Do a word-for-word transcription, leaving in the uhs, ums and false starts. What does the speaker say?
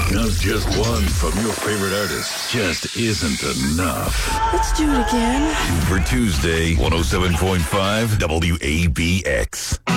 Because just one from your favorite artist just isn't enough. Let's do it again. For Tuesday, one oh seven point five W A B X.